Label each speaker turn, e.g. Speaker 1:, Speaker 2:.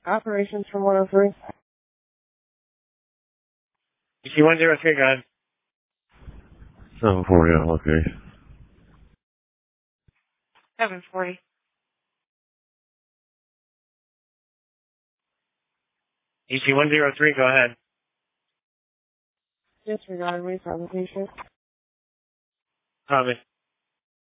Speaker 1: Operations from 103.
Speaker 2: EC 103, go ahead.
Speaker 3: 740 on location.
Speaker 1: 740.
Speaker 2: EC 103, go ahead.
Speaker 1: Disregard resupplementation.
Speaker 2: Copy.